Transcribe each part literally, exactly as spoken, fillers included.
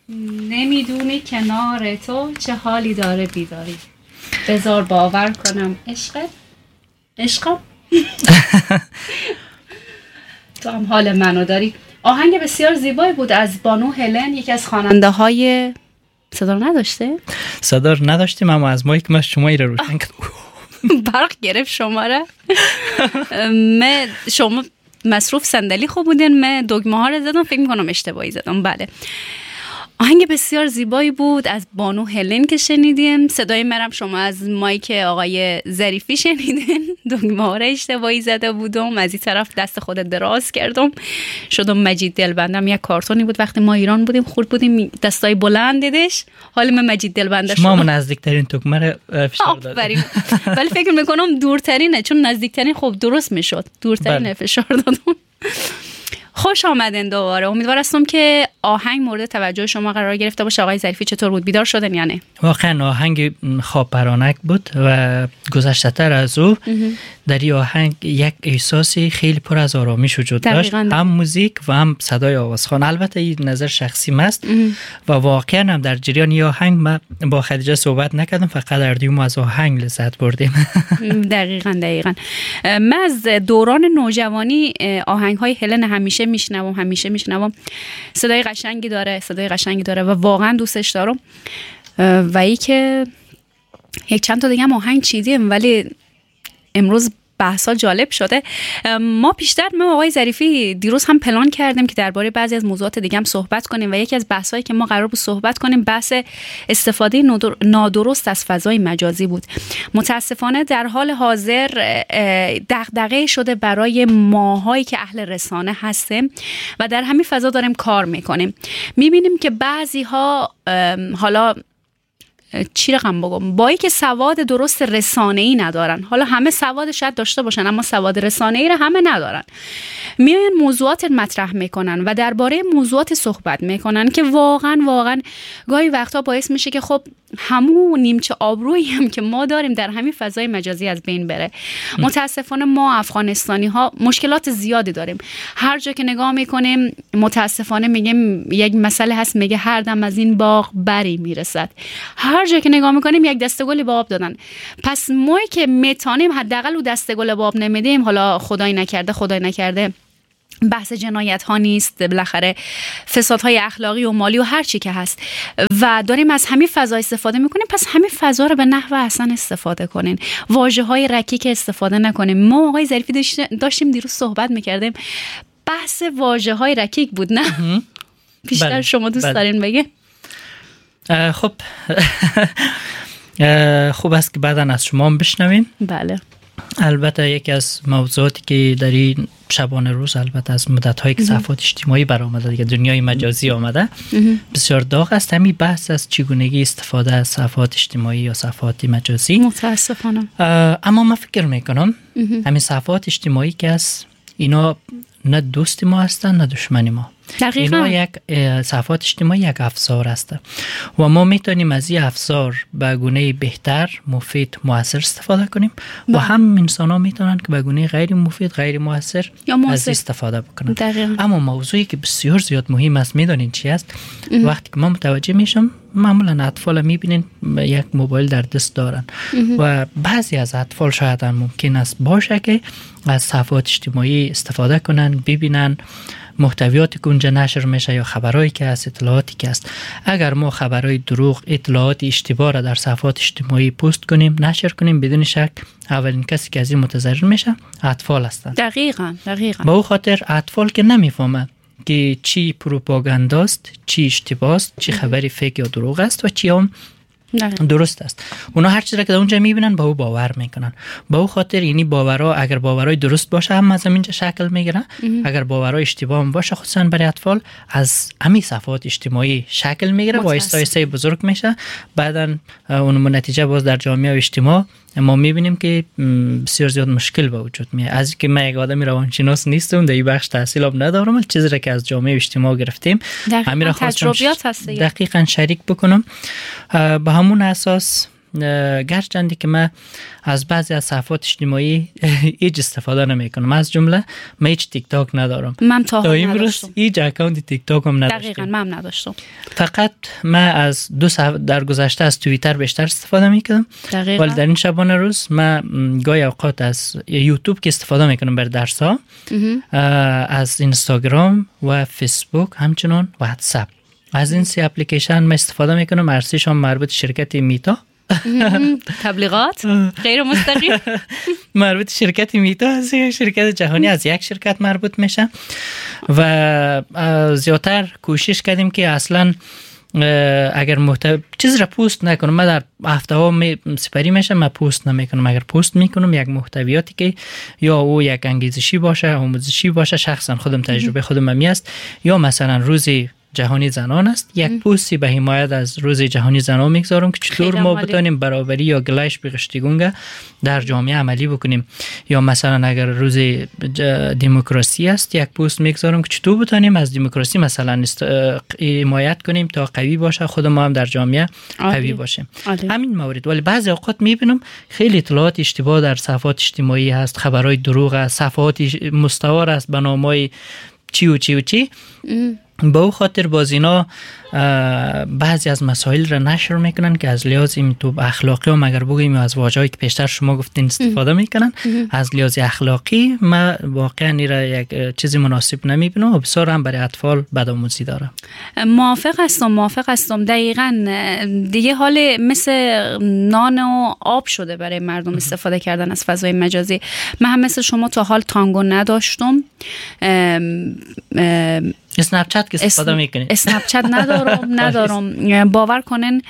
نمیدونی کنار تو چه حالی داره بیداری، بذار باور کنم عشقت عشقم تو هم حال منو داری. آهنگ بسیار زیبایی بود از بانو هلن، یکی از خواننده های صدا نداشته؟ صدا نداشتیم اما از مایک ما شما ایره روشن کرد برق گرفت شما را. من شما مصروف صندلی خوب بودین، من دگمه ها رو زدم، فکر میکنم اشتباهی زدم. بله آهنگ بسیار زیبایی بود از بانو هلن که شنیدیم. صدای مرم شما از مایک آقای ظریفی شنیدین. دگمه ها رو اشتباهی زده بودم، از این طرف دست خود دراز کردم شدم مجید دلبندم. یک کارتونی بود وقتی ما ایران بودیم، خورد بودیم دستای بلند دیدش، حالا من مجید دلبنده شدم. شما من نزدیکترین دگمه رو فشار دادم ولی فکر میکنم دورترینه، چون نزدیکترین خب درست میشد، دورترین فشار دادم. خوش آمدین دوباره. امیدوار هستم که آهنگ مورد توجه شما قرار گرفته باشه. آقای ظریفی چطور بود؟ بیدار شدن یا نه؟ واقعا آهنگ خواب پرانک بود و گذشته تر از او در این آهنگ یک احساسی خیلی پر از آرامش وجود داشت، هم موزیک و هم صدای آوازخوان. البته این نظر شخصی است و واقعا هم در جریان این آهنگ ما با خدیجه صحبت نکردم، فقط در دیوم از آهنگ لذت بردیم. دقیقاً دقیقاً. من از دوران نوجوانی آهنگ های هلن همیشه میشنوم همیشه میشنوم صدای قشنگی داره، صدای قشنگی داره و واقعا دوستش دارم. و ای که یک چند تا دیگه هم آهنگ چیدیم ولی امروز بحثا جالب شده. ما پیشتر ما آقای ظریفی دیروز هم پلان کردیم که درباره بعضی از موضوعات دیگه هم صحبت کنیم و یکی از بحثایی که ما قرار بود صحبت کنیم بحث استفاده نادرست از فضای مجازی بود. متاسفانه در حال حاضر دغدغه شده برای ماهایی که اهل رسانه هستیم و در همین فضا داریم کار میکنیم. میبینیم که بعضی ها حالا چی رقم بگم با اینکه سواد درست رسانه‌ای ندارن، حالا همه سواد شاید داشته باشن اما سواد رسانه‌ای رو همه ندارن، میاین موضوعات مطرح میکنن و درباره موضوعات صحبت میکنن که واقعا واقعا گاهی وقتا باعث میشه که خب همون نیمچه آبرویی هم که ما داریم در همین فضای مجازی از بین بره. متاسفانه ما افغانستانی ها مشکلات زیادی داریم. هر جا که نگاه میکنیم متاسفانه میگیم یک مسئله هست، میگه هر دم از این باغ بری میرسد. هر جا که نگاه میکنیم یک دسته گل به آب دادن. پس ما که میتونیم حداقل اون دسته گل به آب نمیدیم، حالا خدای نکرده خدای نکرده بحث جنایت ها نیست، بالاخره فسادهای اخلاقی و مالی و هر چی که هست و داریم از همین فضا استفاده میکنیم، پس همین فضا رو به نحو احسن استفاده کنین، واژه های رکیک استفاده نکنیم. ما آقای ظریفی داشتیم دیروز صحبت میکردیم، بحث واژه های رکیک بود نه؟ بیشتر بله. شما دوست بله. دارین بگه؟ خب خوب است که بعداً از شما هم بشنویم. بله. البته یکی از موضوعاتی که در این شبانه روز البته از مدت‌های که صفحات اجتماعی برآمده دیگه، دنیای مجازی آمده، بسیار داغ است همین بحث از چگونگی استفاده از صفحات اجتماعی یا صفحات مجازی. متاسفانه اما من فکر میکنم همین صفحات اجتماعی که است اینا نه دوست ما هستن نه دشمن ما. دقیقاً. اینا یک صفحات اجتماعی یک افزار است و ما میتونیم از این افزار به گونه بهتر، مفید، مؤثر استفاده کنیم با. و هم انسان ها میتونن که به گونه غیر مفید، غیر مؤثر از استفاده بکنن. دقیقاً. اما موضوعی که بسیار زیاد مهم است میدونین چی است؟ اه. وقتی که ما متوجه میشم معمولا اطفال میبینین یک موبایل در دست دارن اه. و بعضی از اطفال شاید ممکن است باشه که از صفحات اجتماعی استفاده کنن، ببینن محتویاتی که اونجا نشر میشه یا خبرایی که هست، اطلاعاتی که هست. اگر ما خبرای دروغ، اطلاعات اشتباه را در صفحات اجتماعی پست کنیم، نشر کنیم، بدون شک اولین کسی که از این متضرر میشه اطفال هستند. دقیقاً دقیقاً. با او خاطر اطفال که نمیفهمند که چی پروپاگانداست، چی اشتباه است، چی خبری فیک یا دروغ است و چی هم درست است. اونا هر چیزی که در اونجا میبینن با او باور میکنن. با او خاطر یعنی باورها اگر باورهای درست باشه هم از اینجا شکل میگیره، اگر باورهای اشتباه هم باشه خصوصا برای اطفال از همین صفحات اجتماعی شکل میگیره و آهسته آهسته بزرگ میشه. بعداً اون نتیجه باز در جامعه و اجتماع ما میبینیم که بسیار زیاد مشکل به وجود میاد. از اینکه من یک آدمی روانشناس نیستم، در این بخش تحصیل هم ندارم، ولی چیزی را که از جامعه و اجتماع گرفتیم همین را خواستم تجربیات هست. دقیقاً شریک بکنم. به همون اساس گرچندی که من از بعضی از صفحات اجتماعی هیچ استفاده نمیکنم، از جمله من هیچ تیک تاک ندارم. من تا تا امروز هیچ اکانت تیک تاک هم نداشتم. دقیقاً من هم نداشتم. فقط من از دو صفحه در گذشته از توییتر بیشتر استفاده میکردم. دقیقاً. ولی در این شبانه روز من گاهی اوقات از یوتیوب که استفاده میکنم برای درس ها، از اینستاگرام و فیسبوک همچنان واتساپ، از این سی اپلیکیشن من استفاده میکنم. ارسیشان مربوط شرکت میتا تبلیغات غیر مستقیم مربوط شرکت میتا از شرکت جهانی از یک شرکت مربوط میشه و زیادتر کوشش کردیم که اصلا اگر محتوی چیز را پوست نکنم. من در هفته ها می سپری میشه، من پوست نمیکنم. اگر پوست میکنم یک محتویاتی که یا او یک انگیزشی باشه، آموزشی باشه، شخصا خودم تجربه خودم می است، یا مثلا روزی جهانی زنان است، یک پوستی به حمایت از روز جهانی زنان میگذارم که چطور ما بتونیم برابری یا گلایش بغشتگونگه در جامعه عملی بکنیم. یا مثلا اگر روز دموکراسی است، یک پوست میگذارم که چطور بتونیم از دموکراسی مثلا حمایت کنیم تا قوی باشه، خود ما هم در جامعه قوی باشیم. آلی. همین مورد. ولی بعضی اوقات میبینم خیلی اطلاعات اشتباه در صفحات اجتماعی هست، خبرهای دروغ است، صفحات مستعار است به نامای چی و چی و چی. با او خاطر باز اینا بعضی از مسائل را نشر میکنن که از لحاظ تو اخلاقی و مگر بگوییم از واژه‌ای که پیشتر شما گفتین استفاده میکنن، از لحاظ اخلاقی ما واقعا این را یک چیزی مناسب نمیبینم و بسیار هم برای اطفال بدآموزی داره. موافق هستم موافق هستم دقیقاً. دیگه حال مثل نان و آب شده برای مردم استفاده کردن از فضای مجازی. من هم مثل شما تا حال تانگو نداشتم، اسنپ چت که استفاده میکنید؟ اسنپ چت ندارم ندارم باور کنن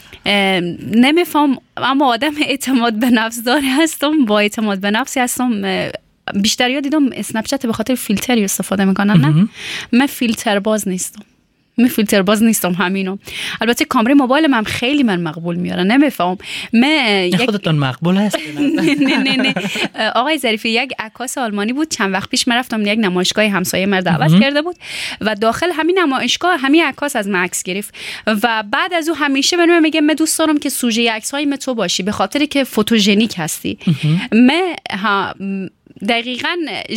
نمیفهم، اما آدم اعتماد به نفس داره هستم، با اعتماد به نفسی هستم. بیشتر ها دیدم اسنپ چت به خاطر فیلتری استفاده میکنن. نه من فیلتر باز نیستم، من فیلتر باز نیستم همینو. البته کامری موبایل من خیلی من مقبول میاره، نمیفهم. من یک خودتون مقبول هست؟ نه نه نه نه آقای ظریفی، یک عکاس آلمانی بود چند وقت پیش من رفتم یک نمایشگاه همسایه مرد دعوت کرده بود و داخل همین نمایشگاه همین عکاس از من عکس گرفت و بعد از او همیشه به من میگه من دوست دارم که سوژه عکس‌های من تو باشی به خاطر که فوتوژنیک هستی. من ها دقیقاً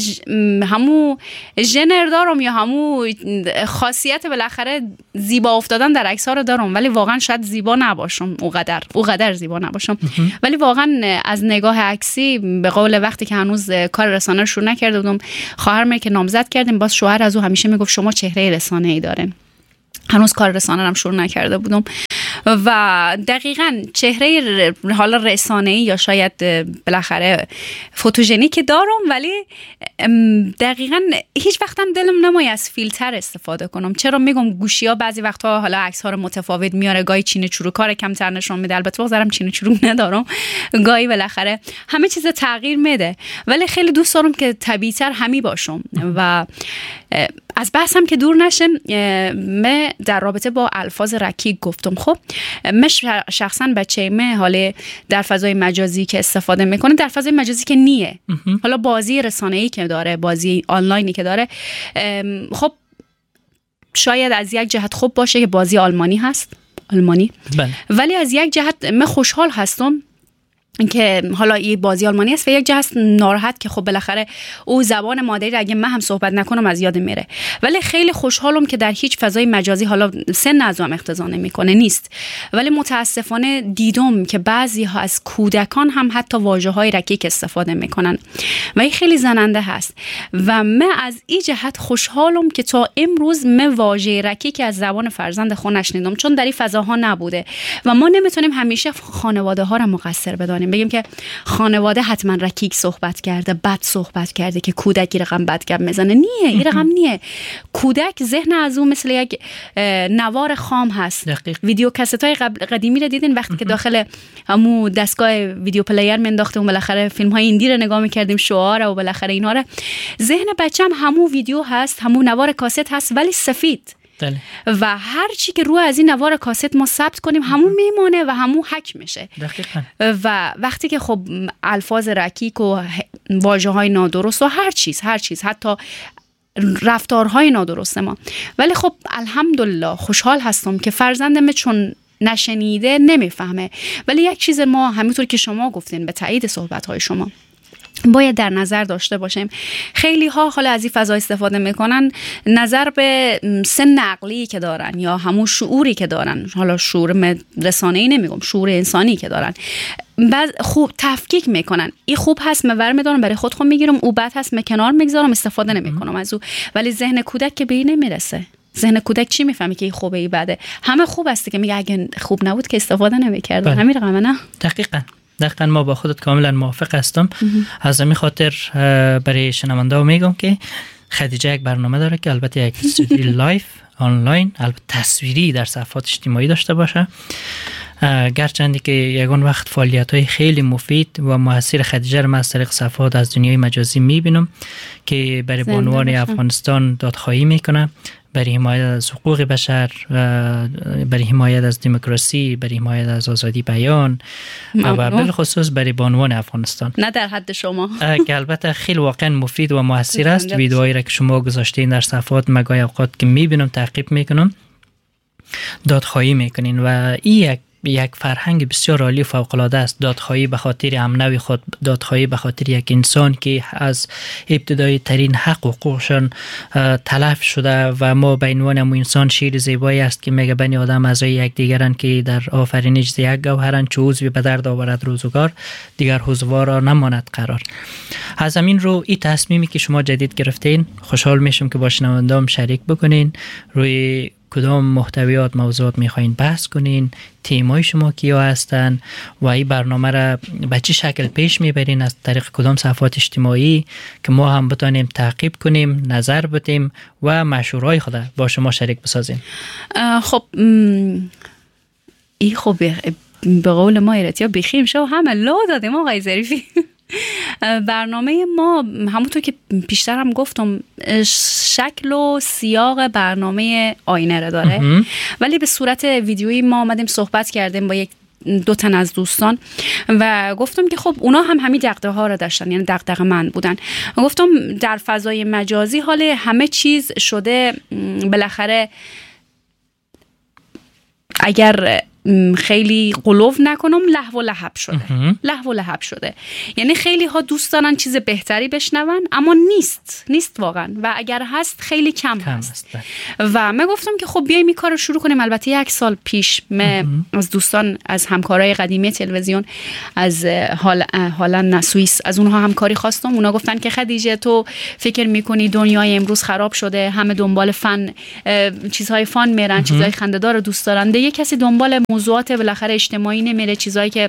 همو ژنر دارم یا همو خاصیت بالاخره زیبا افتادن در عکس‌ها رو دارم، ولی واقعا شاید زیبا نباشم اونقدر اونقدر زیبا نباشم. ولی واقعا از نگاه عکسی به قول وقتی که هنوز کار رسانه رو شروع نکرده بودم، خواهرم که نامزد کردیم، باز شوهر از او همیشه میگفت شما چهره رسانه‌ای داره. هنوز کار رسانه هم شروع نکرده بودم و دقیقاً چهره حالا رسانه‌ای یا شاید بالاخره فوتوژنیک دارم، ولی دقیقاً هیچ وقتم دلم نمیاد از فیلتر استفاده کنم. چرا میگم گوشی‌ها بعضی وقتها حالا عکس‌ها رو متفاوت میاره، گاهی چینه چروکار کمتر نشون میده، البته بازارم چینه چروک ندارم، گاهی بالاخره همه چیز تغییر میده، ولی خیلی دوست دارم که طبیعی‌تر همی باشم. و از بحثم که دور نشم، من در رابطه با الفاظ رکیک گفتم. خب من شخصا بچه من حالا در فضای مجازی که استفاده میکنه، در فضای مجازی که نیه، حالا بازی رسانه‌ای که داره، بازی آنلاینی که داره، خب شاید از یک جهت خوب باشه که بازی آلمانی هست، آلمانی بله. ولی از یک جهت من خوشحال هستم که حالا یه بازی آلمانی است و یک جهت ناراحت که خب بالاخره او زبان مادری اگه من هم صحبت نکنم از یاد میره. ولی خیلی خوشحالم که در هیچ فضای مجازی، حالا سن از هم اقتضا نمیکنه نیست، ولی متاسفانه دیدم که بعضی ها از کودکان هم حتی واژه‌های رکیک استفاده میکنن و این خیلی زننده هست. و من از این جهت خوشحالم که تا امروز من واژه رکیک از زبان فرزند خود نشنیدم، چون در این فضاها نبوده و ما نمیتونیم همیشه خانواده ها رو مقصر بدانیم، بگیم که خانواده حتما رکیک صحبت کرده، بد صحبت کرده که کودکی رقم بد گپ میزنه. نیه، این رقم نیه. کودک ذهن از اون مثل یک نوار خام هست. دقیق. ویدیو کاست‌های قدیمی رو دیدین وقتی که داخل همو دستگاه ویدیو پلیر مننداختیم و بالاخره فیلم‌های هندی رو نگاه می‌کردیم، شعار و بالاخره اینا رو، ذهن بچه‌م همو ویدیو هست، همو نوار کاست هست ولی سفید. دله. و هر چی که روی از این نوار کاست ما ثبت کنیم همون میمونه و همون حک میشه. دقیقاً. و وقتی که خب الفاظ رکیک و واژه‌های نادرست و هر چیز هر چیز حتی رفتارهای نادرست ما، ولی خب الحمدلله خوشحال هستم که فرزندم چون نشنیده نمیفهمه. ولی یک چیز ما همونطور که شما گفتین به تایید صحبت‌های شما باید در نظر داشته باشیم، خیلی ها حالا از این فضا استفاده میکنن نظر به سن عقلی که دارن یا همون شعوری که دارن، حالا شعور رسانه‌ای نمیگم، شعور انسانی که دارن، بعد خوب تفکیک میکنن. این خوب هست مور میدارم برای خود خود میگیرم، او بد هست کنار میگذارم استفاده نمیکنم از او. ولی ذهن کودک که به این نمیرسه. ذهن کودک چی میفهمه که این خوبه ای بده؟ همه خوب هستی که میگه اگه خوب نبود که استفاده نمیکردن. همین رقمه نه؟ دقیقاً دقیقاً ما با خودت کاملا موافق هستم. از همین خاطر برای شنونده ها میگم که خدیجه یک برنامه داره که البته یک استودیو لایف آنلاین البته تصویری در صفحات اجتماعی داشته باشه، گرچندی که یگان وقت فعالیت های خیلی مفید و موثر خدیجه رو من از طریق صفحات از دنیای مجازی میبینم که برای بانوان افغانستان دادخواهی میکنه، برای حمایت از حقوق بشر، برای حمایت از دموکراسی، برای حمایت از آزادی بیان و بالخصوص برای بانوان افغانستان. نه در حد شما که البته خیلی واقعا مفید و موثر است. ویدیوهایی را که شما گذاشتین در صفحات مگای اوقات که میبینم تعقیب میکنم دادخواهی میکنین و این یک یک فرهنگ بسیار عالی فوق العاده است. دادخواهی به خاطر امنوی خود، دادخواهی به خاطر یک انسان که از ابتدای ترین حق و حقوقشان تلف شده و ما به عنوان همون انسان شیر زیبایی است که میگه بنی آدم اعضای یکدیگرن که در آفرینش ز یک گوهرند، چو عضوی به درد آورد روزگار دیگر حضوارا نماند قرار. از همین رو این تصمیمی که شما جدید گرفتین خوشحال میشم که با شنونده‌ام شریک بکنین. روی کدام محتویات موضوعات میخواین بحث کنین، تیمای شما کیا هستن و این برنامه را به چه شکل پیش میبرین، از طریق کدام صفحات اجتماعی که ما هم بتانیم تعقیب کنیم، نظر بدیم و مشورهای خود با شما شریک بسازیم. خب این خب به قول ما ایرتیا بخیم شو همه لا دادیم آقای ظریفی. برنامه ما همونطور که پیشتر هم گفتم شکل و سیاق برنامه آینه را داره، ولی به صورت ویدیویی ما آمدیم صحبت کردیم با یک دو تن از دوستان و گفتم که خب اونا هم همین دغدغه ها را داشتن، یعنی دغدغه من بودن. گفتم در فضای مجازی حال همه چیز شده بالاخره اگر خیلی قلوب نکنم لهو و لحب شده. لهو و لحب شده یعنی خیلی ها دوست دارن چیز بهتری بشنون اما نیست نیست واقعا و اگر هست خیلی کم, کم هست. هست و من گفتم که خب بیایم این کار رو شروع کنیم. البته یک سال پیش من از دوستان از همکارای قدیمی تلویزیون از حال حالا سوئیس از اونها همکاری خواستم. اونا گفتن که خدیجه تو فکر میکنی دنیای امروز خراب شده، همه دنبال فن چیزهای فان میرن، چیزهای خنده‌دار رو دوست دارن، دیگه کسی دنبال موضوعات بالاخره اجتماعی نمیره، چیزایی که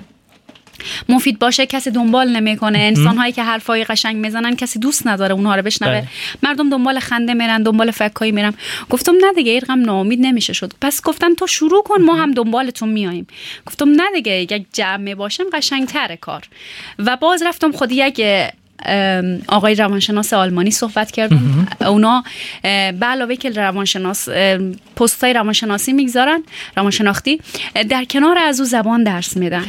مفید باشه کسی دنبال نمیکنه، انسان‌هایی که حرفای قشنگ میزنن کسی دوست نداره اونها رو بشنوه. بله. مردم دنبال خنده میرن، دنبال فکایی میرن. گفتم نه دیگه این رقم ناامید نمیشه شد. پس گفتن تو شروع کن ما هم دنبالتون میایم. گفتم نه دیگه یک جمع باشیم قشنگ‌تره کار. و باز رفتم خود یک آقای روانشناس آلمانی صحبت کردم. اونا به علاوه که روانشناس پستای روانشناسی میگذارن، روانشناختی، در کنار از او زبان درس میدن.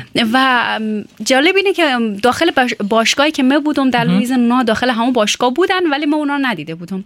و جالب اینه که داخل باشگاهی که من بودم در لویزیان اونا داخل همون باشگاه بودن ولی ما اونا ندیده بودم.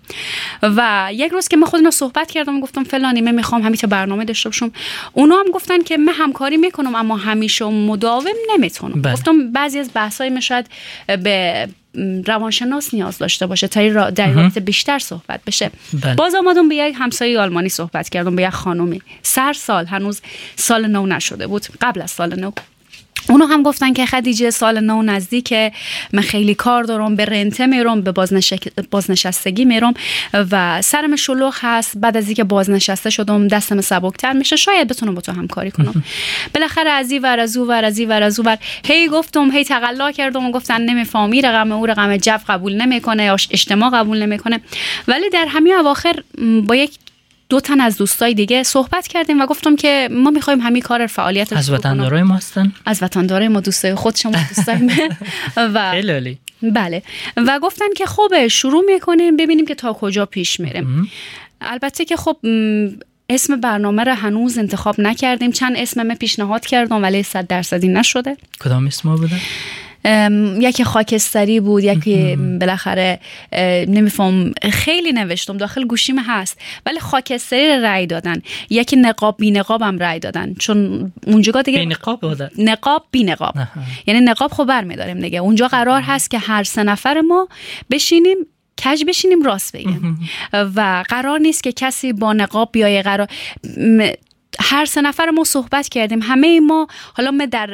و یک روز که من خودم صحبت کردم گفتم فلانی من میخوام همیشه برنامه داشته باشم، اونا هم گفتن که من همکاری میکنم اما همیشه مداوم نمیتونم. بله. گفتم بعضی از بحثای من شاید به روانشناس نیاز داشته باشه تا در رابطه بیشتر صحبت بشه. بله. باز آمدم به یک همسایه آلمانی صحبت کردم، به یک خانومی سر سال، هنوز سال نو نشده بود، قبل از سال نو. اونا هم گفتن که خدیجه سال نو نزدیکه، من خیلی کار دارم، به رنته میرم، به بازنش... بازنشستگی میرم و سرم شلوغ هست، بعد از اینکه بازنشسته شدم دستم سبکتر میشه، شاید بتونم با تو همکاری کنم. بالاخره از این ور از اون ور از این ور از اون ور هی گفتم، هی تقلا کردم و گفتن نمیفهمی، رقم او رقم جو قبول نمیکنه، اجتماع قبول نمیکنه. ولی در همین اواخر با یک دو تن از دوستای دیگه صحبت کردیم و گفتم که ما میخوایم همین کار فعالیت از وطندارای ما هستن، از وطندارای ما دوستای خود شما دوستای من و خیلی بله و گفتن که خب شروع میکنیم ببینیم که تا کجا پیش میریم. البته که خب اسم برنامه رو هنوز انتخاب نکردیم، چند اسم من پیشنهاد کردم ولی صد درصدی نشده. کدام اسم بوده؟ یکی خاکستری بود، یکی بالاخره نمیفهم، خیلی نوشتم داخل گوشیم هست، ولی خاکستری رای دادن، یکی نقاب بی نقاب هم رای دادن، چون اونجا دیگه نقاب بوده، نقاب بی نقاب، یعنی نقاب خب برمی‌داریم دیگه. اونجا قرار هست که هر سه نفر ما بشینیم کج بشینیم راست بگیم و قرار نیست که کسی با نقاب بیایه. قرار هر سه نفر ما صحبت کردیم، همه ما حالا من در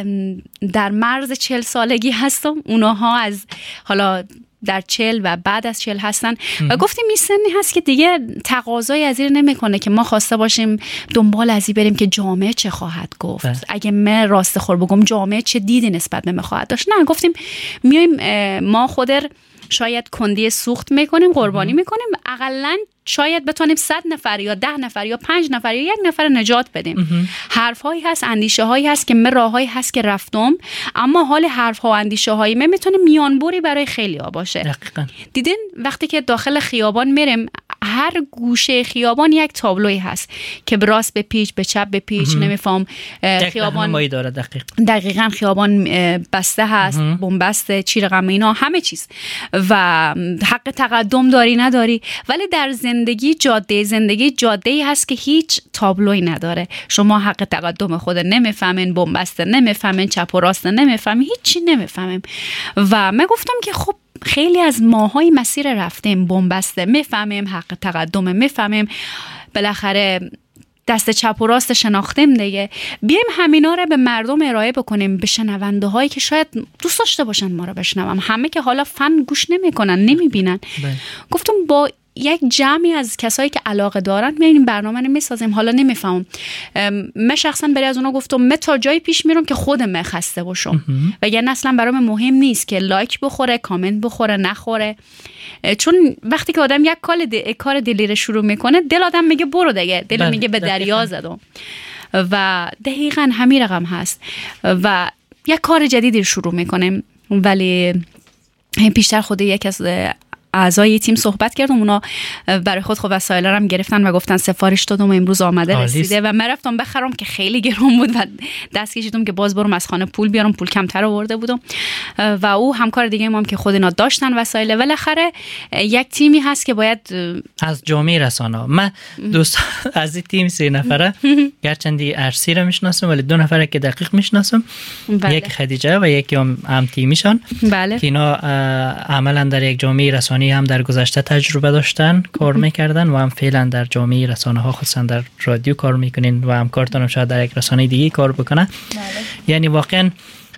در مرز چهل سالگی هستم، اونها از حالا در چهل و بعد از چهل هستن و گفتیم این سنی هست که دیگه تقاضای از این نمیکنه که ما خواسته باشیم دنبال ازی بریم که جامعه چه خواهد گفت. بس. اگه من راست خور بگم جامعه چه دیدی نسبت به من خواهد داشت، نه، گفتیم میایم ما خودر شاید کندی سوخت میکنیم، قربانی میکنیم، اقلن شاید بتونیم صد نفر یا ده نفر یا پنج نفر یا یک نفر نجات بدیم. حرف هایی هست، اندیشه هایی هست که من راه هایی هست که رفتم، اما حال حرف ها و اندیشه هایی من میتونه میانبری برای خیلی ها باشه. دقیقاً. دیدین وقتی که داخل خیابان میریم، هر گوشه خیابان یک تابلوی هست که براست به پیچ، به چپ به پیچ، نمیفهم خیابان داره. دقیق. دقیقاً خیابان بسته هست، بنبسته، چی رقم اینا همه چیز و حق تقدم داری نداری، ولی در زندگی جاده زندگی جاده‌ای هست که هیچ تابلوی نداره. شما حق تقدم خود نمیفهمین، بنبسته نمیفهمین، چپ و راست نمیفهمین، هیچی نمیفهمین. و من گفتم که خب خیلی از ماهای مسیر رفتیم، بنبسته میفهمیم، حق تقدم میفهمیم، بالاخره دست چپ و راست شناختیم دیگه، بیایم همینا رو به مردم ارائه بکنیم، به شنونده هایی که شاید دوست داشته باشن ما رو بشنون، همه که حالا فن گوش نمیکنن، نمیبینن. گفتم با یک جمعی از کسایی که علاقه دارن میایم این برنامه رو میسازیم. حالا نمیفهمم، من شخصا برای از اونا گفتم من تا جایی پیش میرم که خودم من خسته باشم، وگرنه اصلا برام مهم نیست که لایک بخوره، کامنت بخوره، نخوره، چون وقتی که آدم یک کار د... کار دلی رو شروع میکنه، دل آدم میگه برو دیگه، دل میگه به دریا زدم و دقیقاً همین رقم هست و یک کار جدیدی رو شروع میکنیم. ولی پیشتر خود یک از اعضای تیم صحبت کردم، اونا برای خود خب وسایل هم گرفتن و گفتن سفارش دادم و امروز آمده رسیده و من رفتم بخرم که خیلی گران بود و دست کشیدم که باز برم از خانه پول بیارم، پول کمتر آورده بودم و او همکار دیگه ما هم که خود اینا داشتن وسایل. بالاخره یک تیمی هست که باید از جامعه رسانه، من دوست از این تیم سه نفره گرچندی ارسی رو میشناسم ولی دو نفره که دقیق میشناسم، یک خدیجه و یکی هم, هم تیمیشان. بله. که اینا عملا در یک جامعه رسانه هم در گذشته تجربه داشتن، کار میکردن و هم فعلا در جامعه رسانه ها خصوصا در رادیو کار میکنین و هم کارتون هم شاید در یک رسانه دیگه کار بکنه. بله. یعنی واقعا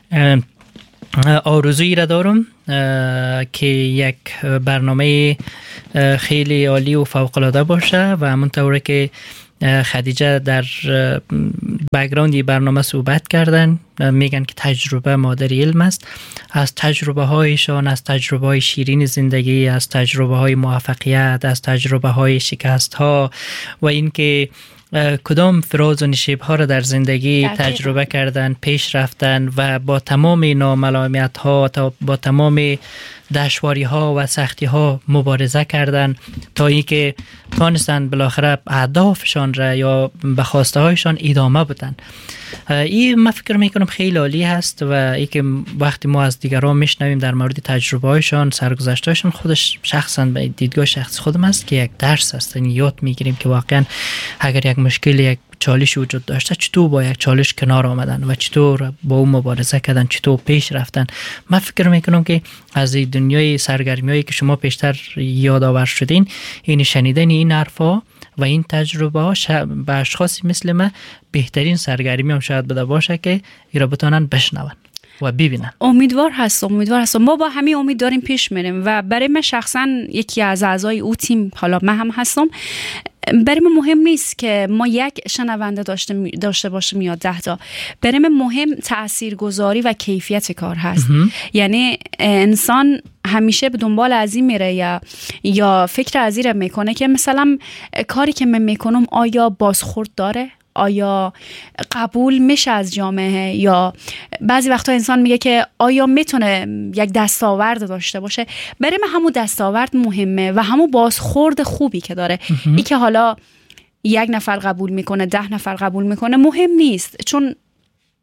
آرزویی را دارم که یک برنامه خیلی عالی و فوق العاده باشه و همونطوره که خدیجه در بک‌گراند برنامه صحبت کردن، میگن که تجربه مادر علم است. از تجربه هایشان، از تجربه های شیرین زندگی، از تجربه های موفقیت، از تجربه های شکست ها و اینکه کدام فراز و نشیب ها را در زندگی تجربه کردن، پیش رفتن و با تمام ناملایمت ها، با تمام دشواری ها و سختی ها مبارزه کردن تا اینکه تانستن بالاخره اهدافشان را یا به خواسته هایشان ادامه بدن. این من فکر میکنم خیلی عالی هست و ای که وقتی ما از دیگران میشنویم در مورد تجربه هایشان، سرگذشت هایشان، خودش شخصا به دیدگاه شخصی خودم است که یک درس است. یعنی یاد میگیریم که واقعا اگر یک مشکل، یک چالش وجود داشته، چطور با یک چالش کنار آمدن و چطور با اون مبارزه کردن، چطور پیش رفتن. من فکر میکنم که از دنیای سرگرمیایی که شما پیشتر یادآور شدین، این شنیدن این حرفا و این تجربه ها به اشخاصی مثل من بهترین سرگرمی هم شاید بده باشه که ایرا بتونن بشنون و ببینن. امیدوار هستم امیدوار هستم ما با همین امید داریم پیش میریم و برای من شخصا یکی از اعضای او تیم، حالا من هم هستم، برای من مهم نیست که ما یک شنونده داشته داشته باشیم یا ده تا. برای من مهم تاثیرگذاری و کیفیت کار هست. یعنی انسان همیشه به دنبال از این میره یا یا فکر از این میکنه که مثلا کاری که من میکنم آیا بازخورد داره، آیا قبول میشه از جامعه، یا بعضی وقتا انسان میگه که آیا میتونه یک دستاورد داشته باشه. برای من همون دستاورد مهمه و همون بازخورد خوبی که داره. ای که حالا یک نفر قبول میکنه، ده نفر قبول میکنه، مهم نیست، چون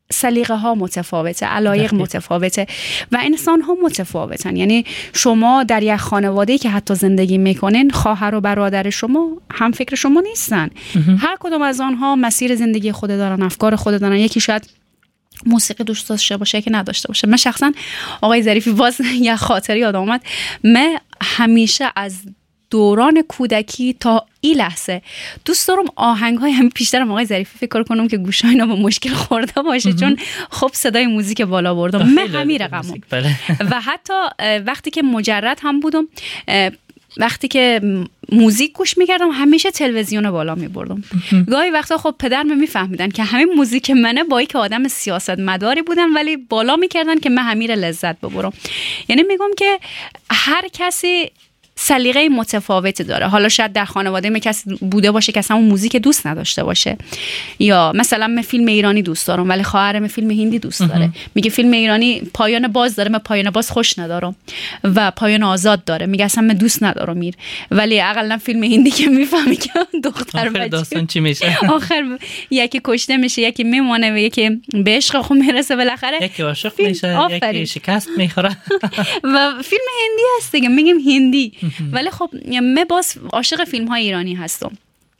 سلیقه ها متفاوته، علایق متفاوته و انسان ها متفاوتن. یعنی شما در یک خانواده که حتی زندگی میکنین، خواهر و برادر شما هم فکر شما نیستن. هر کدوم از آنها مسیر زندگی خود دارن، افکار خود دارن. یکی شاید موسیقی دوست داشته باشه که نداشته باشه. من شخصا آقای ظریفی باز یک خاطری یادم اومد. من همیشه از دوران کودکی تا این لحظه دوست دارم آهنگ های هم بیشترم آقای ظریفی فکر کنم که گوشای اینا با مشکل خورده باشه چون خب صدای موزیک بالا بردم. من همین رقمم و حتی وقتی که مجرد هم بودم، وقتی که موزیک گوش میکردم همیشه تلویزیون بالا میبردم. گاهی وقتا خب پدرم میفهمیدن که همین موزیک منه، با اینکه آدم سیاست مداری بودم ولی بالا میکردن که من همین لذت ببرم. یعنی میگم که هر کسی سلیقه متفاوتی داره. حالا شاید در خانواده من کسی بوده باشه که اصلا موزیک دوست نداشته باشه، یا مثلا من فیلم ایرانی دوست دارم ولی خواهرم فیلم هندی دوست داره. میگه فیلم ایرانی پایان باز داره، من پایان باز خوش ندارم و پایان آزاد داره. میگه اصلا من دوست ندارم میر، ولی اقلا فیلم هندی که میفهمی که دختر بچه داستان چی میشه، آخر یکی کشته میشه، یکی میمونه و یکی به عشق خود میرسه بالاخره، یکی عاشق میشه، یکی شکست میخوره و فیلم هندی هست دیگه، میگیم هندی. ولی خب من باز عاشق فیلم های ایرانی هستم.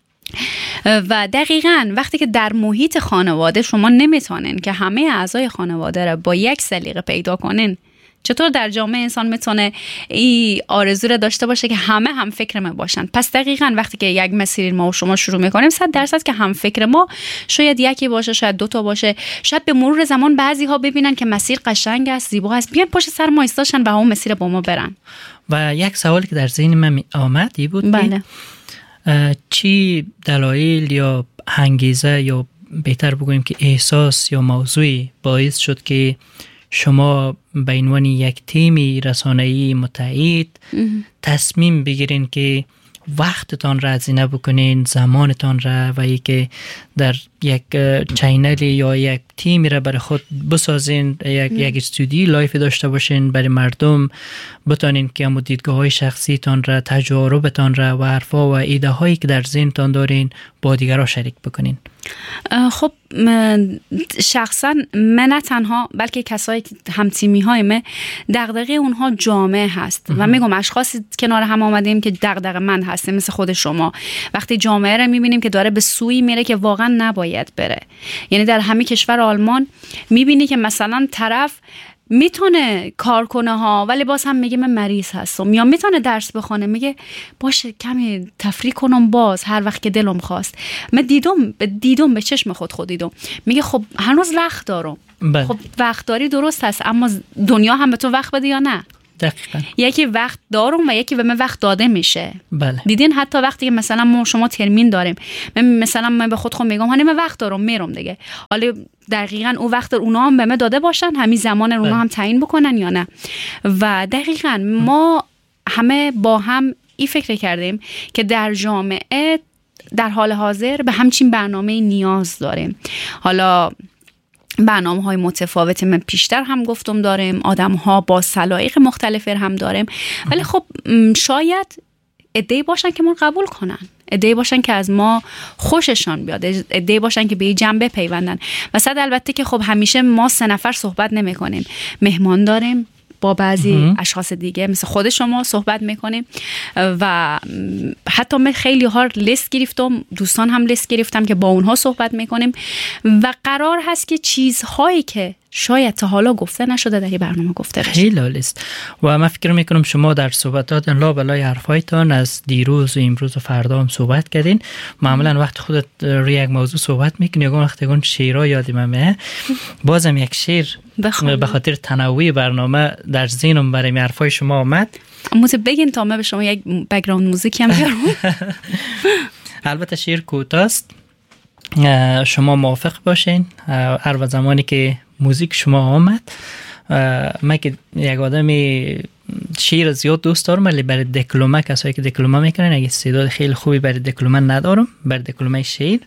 و دقیقاً وقتی که در محیط خانواده شما نمیتونین که همه اعضای خانواده را با یک سلیقه پیدا کنین، چطور در جامعه انسان میتونه این آرزو رو داشته باشه که همه هم فکر ما باشن؟ پس دقیقاً وقتی که یک مسیر ما و شما شروع میکنیم، صد درصد که هم فکر ما شاید یکی باشه، شاید دو تا باشه، شاید به مرور زمان بعضی ها ببینن که مسیر قشنگ است، زیبا است، بیان پشت سر ما ایستاشن و اون مسیر با ما برن. و یک سوالی که در ذهن من آمد این بود بله. که چی دلایل یا انگیزه یا بهتر بگوییم که احساس یا موضوعی باعث شد که شما به عنوان یک تیمی رسانه‌ای متعهد تصمیم بگیرین که وقتتان را هزینه بکنین، زمانتان را، و ای که در یک چینل یا یک تیمی را برای خود بسازین، یک یک استودیو لایف داشته باشین برای مردم، بتانین که هم دیدگاه های شخصیتان را، تجاربتان را و حرفا و ایده هایی که در ذهنتان دارین با دیگران شریک بکنین؟ خب شخصا من نه تنها بلکه کسایی که هم تیمی های من دغدغه اونها جامعه هست و میگم اشخاصی کنار هم آمدیم که دغدغه من هستیم مثل خود شما. وقتی جامعه رو میبینیم که داره به سوی میره که واقعا نباید بره، یعنی در همه کشور آلمان میبینی که مثلا طرف میتونه کار کنه ها ولی باز هم میگه من مریض هستم، یا میتونه درس بخونه میگه باشه کمی تفریح کنم باز هر وقت که دلم خواست. من دیدم دیدم به چشم خود خود دیدم، میگه خب هنوز وقت دارم. بله. خب وقت داری درست هست، اما دنیا هم به تو وقت بده یا نه؟ دقیقاً. یکی وقت دارم و یکی به من وقت داده میشه. بله. دیدین حتی وقتی که مثلا ما شما ترمین داریم، من مثلا من به خود خود میگم هنوز من وقت دارم میرم دیگه، حالا دقیقاً اون وقت اونا هم به من داده باشن، همین زمان اونا هم تعیین بکنن یا نه. و دقیقاً ما همه با هم این فکر کردیم که در جامعه در حال حاضر به همچین برنامه نیاز داریم. حالا برنامه های متفاوت من پیشتر هم گفتم داریم، آدم ها با سلایق مختلف هم داریم، ولی خب شاید عده‌ای باشن که ما قبول کنن، عده‌ای باشن که از ما خوششان بیاد، عده‌ای باشن که به این جنبه پیوندن. و صد البته که خب همیشه ما سه نفر صحبت نمی کنیم، مهمان داریم، با بعضی اشخاص دیگه مثل خود شما صحبت میکنیم و حتی من خیلی ها لیست گرفتم، دوستان هم لیست گرفتم که با اونها صحبت میکنیم و قرار هست که چیزهایی که شاید تا حالا گفته نشده در این برنامه گفته بشه. خیلی لیست. و من فکر میکنم شما در صحبتات لا بلای حرفایتان از دیروز و امروز و فردا هم صحبت کردین. معمولا وقت خودت روی یک موضوع صحبت میکنی یا وقتی اون شعرها یادم میاد، بازم یک شعر به خاطر تنوع برنامه در ذهنم برای حرفای شما آمد. موزیک بگین تا من به شما یک بک‌گراند موزیک هم بیارم. البته شعر کوتاه است، شما موافق باشین. هر زمانی که موزیک شما آمد، من که یک آدمی شعر زیاد دوست دارم ولی برای دکلمه، کسایی که دکلمه میکنن اگه استعداد خیلی خوبی برای دکلمه ندارم، برای دکلمه شعر،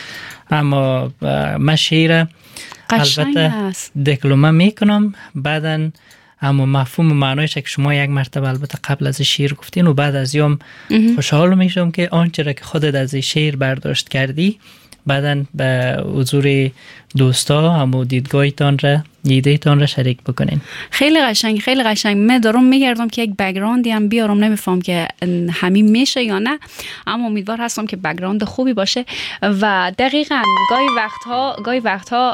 اما من شعر البته دکلمه میکنم بعدن، اما مفهوم و معنایش که شما یک مرتبه البته قبل از شعر گفتین و بعد از یوم خوشحال میشم که آنچه را که خودت از شعر برداشت کردی بعداً به حضور دوستا همو دیدگاهتان را ایدهتان را شریک بکنین. خیلی قشنگ خیلی قشنگ. من دارم میگردم که یک بک‌گراندی هم بیارم، نمیفهم که همین میشه یا نه، اما امیدوار هستم که بک‌گراند خوبی باشه. و دقیقاً گاهی وقتها گاهی وقتها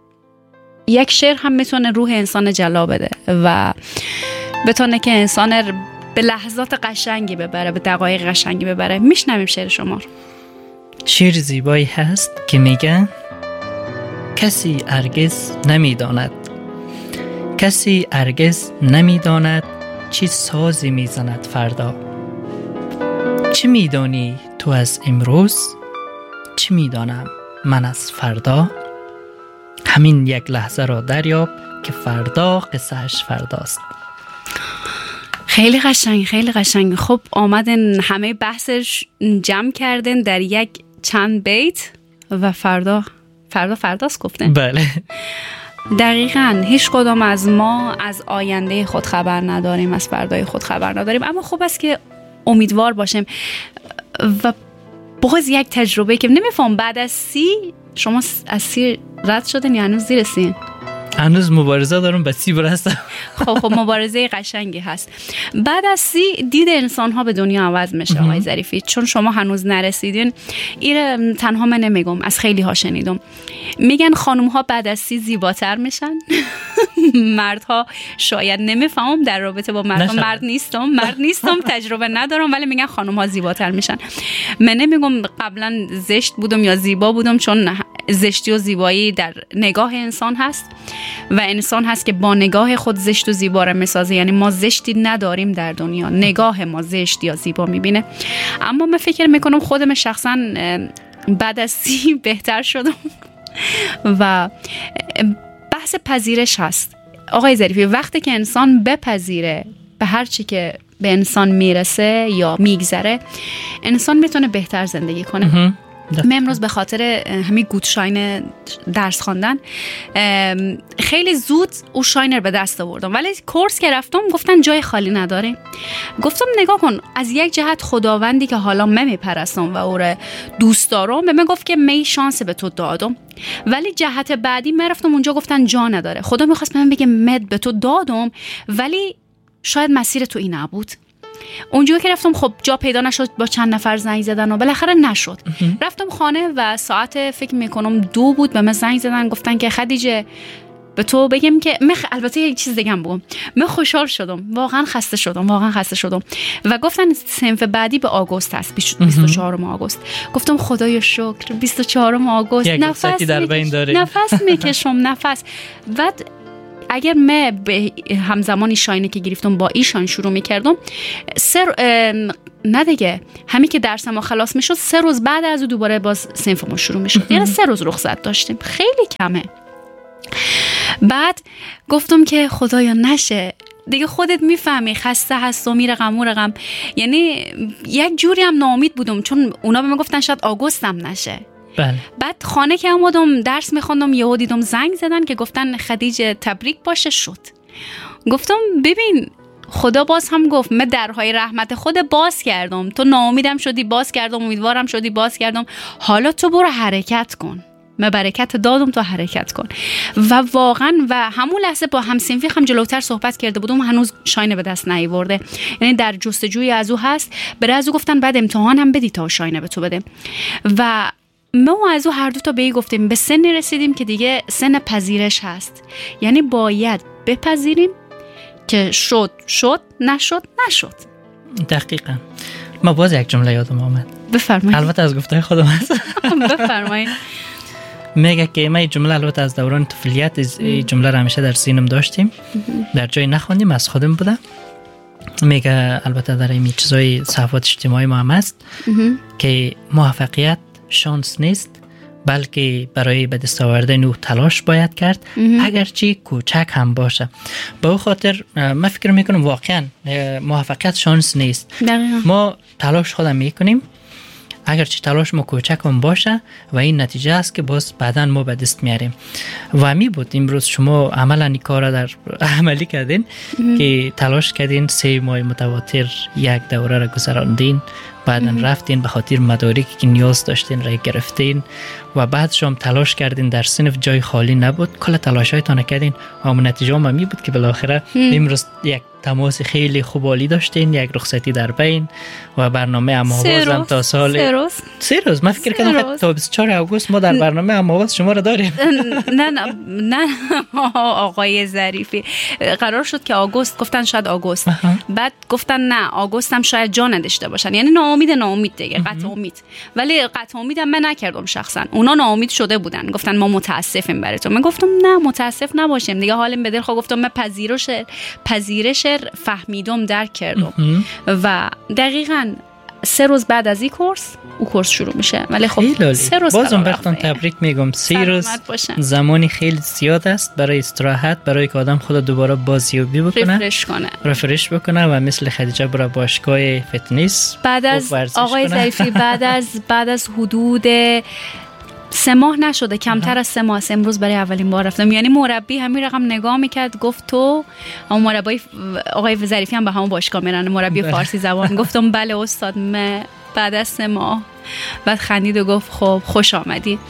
یک شعر هم میتونه روح انسان جلا بده و بتونه که انسان به لحظات قشنگی ببره، به دقایق قشنگی ببره. میشنویم شعر شما رو. شعر زیبایی هست که میگه کسی هرگز نمیداند کسی هرگز نمیداند چی سازی میزند فردا. چی میدانی تو از امروز، چی میدانم من از فردا. همین یک لحظه را دریاب که فردا قصهش فرداست. خیلی قشنگ خیلی قشنگ. خب آمدن همه بحثش جمع کردن در یک چند بیت و فردا فردا فرداست گفتن. بله دقیقاً. هیچ کدام از ما از آینده خود خبر نداریم، از فردای خود خبر نداریم، اما خوب است که امیدوار باشیم. و باز یک تجربه که نمیفهم، بعد از سی شما از سی رد شدن یا هنوز زیر سین؟ هنوز مبارزه دارم به سی برستم. خب خب مبارزه قشنگی هست. بعد از سی دید انسان ها به دنیا عوض میشه آقای ظریفی، چون شما هنوز نرسیدین. این تنها من نمیگم، از خیلی ها شنیدم میگن خانم ها بعد از سی زیباتر میشن. مردها شاید نمیفهمم در رابطه با مردها، مرد نیستم مرد نیستم تجربه ندارم، ولی میگن خانم ها زیباتر میشن. من نمیگم قبلا زشت بودم یا زیبا بودم، چون زشتی و زیبایی در نگاه انسان هست و انسان هست که با نگاه خود زشت و زیبا را میسازه. یعنی ما زشتی نداریم در دنیا، نگاه ما زشت یا زیبا میبینه. اما من فکر میکنم خودم شخصا بعد از سی بهتر شدم. و بحث پذیرش هست آقای ظریفی. وقتی که انسان بپذیره به هر چی که به انسان میرسه یا میگذره، انسان میتونه بهتر زندگی کنه. من امروز به خاطر همین گود شاین درس خواندن خیلی زود او شاینر به دست آوردم، ولی کورس که رفتم گفتن جای خالی نداره. گفتم نگاه کن، از یک جهت خداوندی که حالا من میپرستم و او را دوست دارم به من گفت که می شانس به تو دادم، ولی جهت بعدی من رفتم اونجا گفتن جا نداره. خدا میخواست به من بگه مد به تو دادم، ولی شاید مسیر تو این نبود. اونجا که رفتم خب جا پیدا نشد، با چند نفر زنگ زدن و بالاخره نشد. رفتم خانه و ساعت فکر میکنم دو بود، به من زنگ زدن گفتن که خدیجه به تو بگم که من البته یک چیز دیگه هم بگم، من خوشحال شدم، واقعا خسته شدم واقعا خسته شدم و گفتن صنف بعدی به آگوست هست، بیست و چهارم آگوست. گفتم خدایا شکر بیست و چهارم آگوست، نفس در بین داره. نفس میکشم نفس. بعد اگر من به همزمانی شاینه که گرفتم با ایشان شروع میکردم، سر نه دیگه همین که درس ما خلاص میشد، سه روز بعد از او دوباره باز صنف ما شروع میشد. یعنی سه روز رخصت داشتیم، خیلی کمه. بعد گفتم که خدایا نشه دیگه، خودت میفهمی خسته هست و میره غم و رقم. یعنی یک جوری هم ناامید بودم، چون اونا به من گفتن شاید آگوستم نشه. بله. بعد خانه که اومدم درس میخوندم، یهو دیدم زنگ زدن که گفتن خدیجه تبریک باشه شد. گفتم ببین خدا باز هم گفت من درهای رحمت خود باز کردم، تو ناامیدم شدی باز کردم، امیدوارم شدی باز کردم، حالا تو برو حرکت کن، من برکت دادم تو حرکت کن. و واقعا و همون لحظه با همسنفی هم جلوتر صحبت کرده بودم، هنوز شاینه به دست نیاورده، یعنی در جستجوی از او هست. برای از او گفتن بعد امتحان هم بدی تا شاینه به تو بده. و ما از او هر دو تا به ای گفتیم به سن رسیدیم که دیگه سن پذیرش هست، یعنی باید بپذیریم که شد شد، نشد نشد. دقیقاً. ما باز یک جمله یادم آمد. بفرمایید. البته از گفته خودم هست. بفرمایید. میگه که ما این جمله البته از دوران طفولیت این جمله را همیشه در سینم داشتیم، در جای نخوندیم، از خودم بوده. میگه البته در این چیزای صحافت اجتماعی ما هم هست که موفقیت شانس نیست، بلکه برای به دست آوردن او تلاش باید کرد، اگرچه کوچک هم باشه. به او خاطر من فکر میکنم واقعا موفقیت شانس نیست. دقیقا. ما تلاش خودم میکنیم، اگر چی تلاش ما کوچک هم باشه و این نتیجه است که باز بعدا ما به دست میاریم. و می بود امروز شما عملا این کار در عملی کردین که تلاش کردین سه ماه متواتر یک دوره را گذراندین، بعدا رفتین به خاطر مدارکی که نیاز داشتین را گرفتین و بعد شما تلاش کردین، در صنف جای خالی نبود، کل تلاشایتان کردین و نتیجه هم می بود که بالاخره امروز یک تماس خیلی خوب عالی داشتین، یک رخصتی در بین و برنامه ام‌آواز هم تا سال سه روز سه روز من فکر کردم تا بیست و چهارم آگوست ما در برنامه ام‌آواز شما را داریم. نه نه نه آقای ظریفی، قرار شد که آگوست، گفتن شاید آگوست، بعد گفتن نه آگوست هم شاید جا نداشته باشن، یعنی ناامید ناامید دیگه، قطع امید. ولی قطع امید هم من نکردم شخصا، اونا ناامید شده بودن، گفتن ما متاسفیم برای تو. من گفتم نه متاسف نباشیم دیگه، حالم به دل خود. گفتم من پذیرش پذیرش فهمیدم، درک کردم و دقیقاً سه روز بعد از این کورس او کورس شروع میشه. ولی خب سه روز بازم براتون تبریک میگم. سه روز زمانی خیلی زیاد است برای استراحت، برای که آدم خود دوباره بازیابی بکنه، رفرش کنه رفرش بکنه و مثل خدیجه برای باشگاه فتنس بعد از آقای ظریفی بعد از بعد از حدود سه ماه نشده، کمتر از سه ماه امروز برای اولین بار رفتم. یعنی مربی همین رقم نگاه میکرد گفت تو، اما مربی آقای ظریفی هم به همون باشگاه میرن، مربی فارسی زبان. گفتم بله استاد، من بعد از سه ماه. بعد خندید و گفت خب خوش آمدی.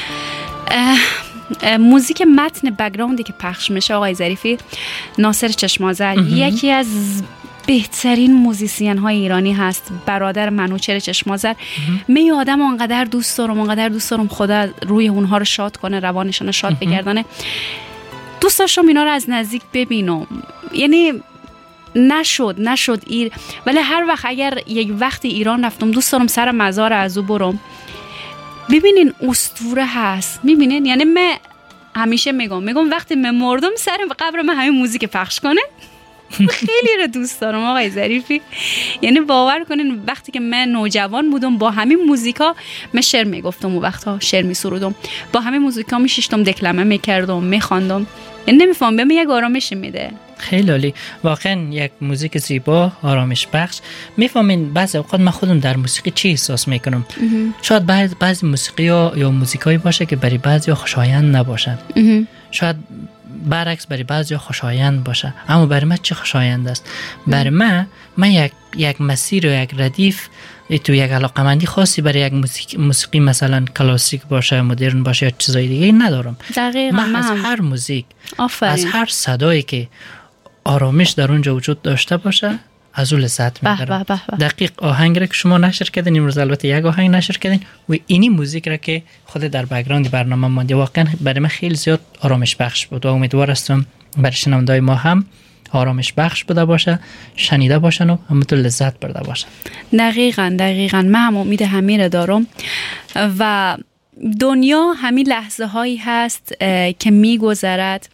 موزیک متن بک‌گراندی که پخش میشه آقای ظریفی، ناصر چشمازر یکی از بهترین موزیسین های ایرانی هست، برادر منوچهر چشمازر. من آدم اونقدر دوست دارم اونقدر دوست دارم خدا روی اونها رو شاد کنه، روانشون رو شاد بگردانه. دوست داشتم اینا رو از نزدیک ببینم، یعنی نشد نشد ایر. ولی هر وقت اگر یک وقتی ایران رفتم دوست دارم سر مزار از او برم. ببینین اسطوره هست، میبینین. یعنی من همیشه میگم میگم وقتی من مردم سر قبر من همین موزیک پخش کنه. خیلی رو دوست دارم آقای ظریفی. یعنی باور کنین وقتی که من نوجوان بودم با همین موزیکا من شعر میگفتم و وقتا شعر میسرودم، با همین موزیکا میشیشتم دکلمه میکردم میخواندم. یعنی نمیفهم بهم یک آرامش میده. خیلی عالی، واقعا یک موزیک زیبا، آرامش بخش. میفهمین بعضی اوقات من خودم در موسیقی چی احساس میکنم. شاید بعضی بعضی موسیقی ها یا موزیکایی باشه که برای بعضی خوشایند نباشن، شاید برعکس برای بعضی خوشایند باشه، اما برای من چه خوشایند است؟ برای من من یک یک مسیر و یک ردیف تو یک علاقمندی خاصی برای یک موسیقی, موسیقی مثلا کلاسیک باشه، مدرن باشه یا چیزای دیگه ندارم. دقیقاً من از هر موزیک، آفرین. از هر صدایی که آرامش در اونجا وجود داشته باشه از اون لذت میبرم. دقیق آهنگ را که شما نشر کردین امروز، البته یک آهنگ نشر کردین و اینی موزیک را که خود در بک‌گراند برنامه مانده، واقعا برای من خیلی زیاد آرامش بخش بود و امیدوار هستم برای شنونده‌های ما هم آرامش بخش بوده باشه، شنیده باشن و همونطور لذت برده باشن. دقیقاً دقیقاً من هم امید همین را دارم و دنیا همین لحظه هایی هست که میگذرد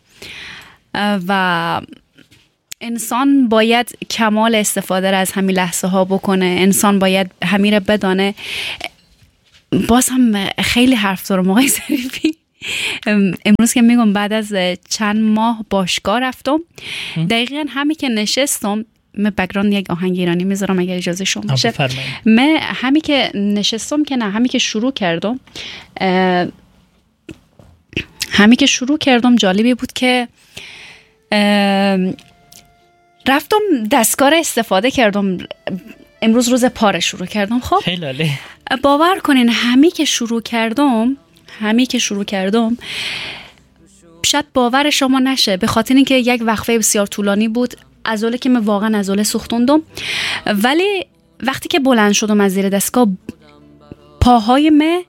و انسان باید کمال استفاده را از همین لحظه ها بکنه. انسان باید همین را بدانه. باز هم خیلی حرف دارم آقای ظریفی. امروز که میگم بعد از چند ماه باشگاه رفتم، دقیقا همین که نشستم، من بک‌گراند یک آهنگ ایرانی میذارم اگر اجازه شما باشه. من همین که نشستم که نه همین که شروع کردم همین که شروع کردم جالبی بود که رفتم دستگاه استفاده کردم. امروز روز پاره شروع کردم. خب خیلی عالی. باور کنین همین که شروع کردم همین که شروع کردم شاید باور شما نشه، به خاطر اینکه یک وقفه بسیار طولانی بود، از اوله که من واقعا از اوله سوختوندم. ولی وقتی که بلند شدم از زیر دستگاه پاهای من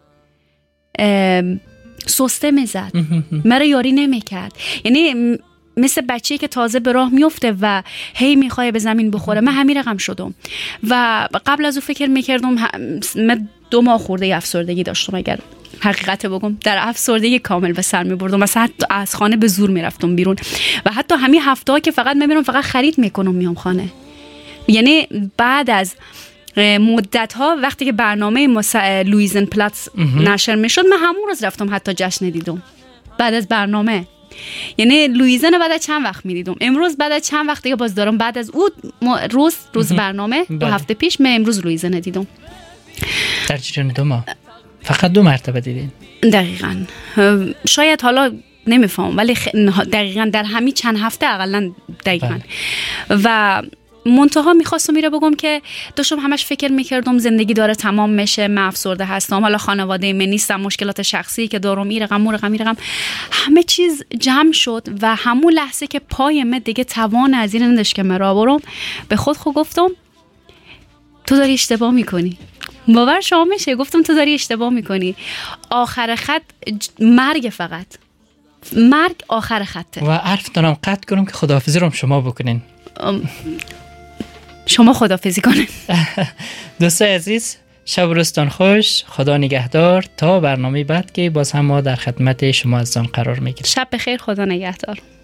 سسته میزد، مرا یاری نمیکرد. یعنی مثل بچه‌ای که تازه به راه میفته و هی میخواد به زمین بخوره. من همین رقم شدم و قبل از اون فکر میکردم من دو ماه خورده افسردگی داشتم. اگر حقیقت بگم در افسردگی کامل به سر میبردم، مثلا حتی از خانه به زور میرفتم بیرون و حتی همین هفته ها که فقط میبرم فقط خرید میکنم میام خانه. یعنی بعد از مدت ها وقتی که برنامه لویزن پلاتس نشر میشد، من همون روز رفتم حتی جشن دیدم بعد از برنامه. یعنی لویزن بعد از چند وقت میدیدم، امروز بعد از چند وقت دیگه باز دارم بعد از اون روز روز برنامه دو هفته پیش من امروز لویزن دیدم. در جریان دو ماه فقط دو مرتبه دیدین؟ دقیقاً. شاید حالا نمیفهم ولی خ... دقیقاً در همین چند هفته اقلا دقیقاً. و منتها میخواستم میره بگم که داشتم همش فکر میکردم زندگی داره تمام میشه، من افسرده هستم، حالا خانواده من نیستم، مشکلات شخصی که دارم، این رقم اون رقم این رقم همه چیز جمع شد و همون لحظه که پای من دیگه توان از این نداشت که مرا برم، به خود خود گفتم تو داری اشتباه میکنی. باور شما میشه؟ گفتم تو داری اشتباه میکنی. آخر خط مرگ، فقط مرگ آخر خطه. و حرف دارم قطع کنم که خداحافظی رو شما بکنین. شما خداحافظی کنین. دوستای عزیز، شب روزتان خوش، خدا نگهدار. تا برنامه بعد که باز هم ما در خدمت شما عزیزان قرار میگیریم. شب بخیر، خدا نگهدار.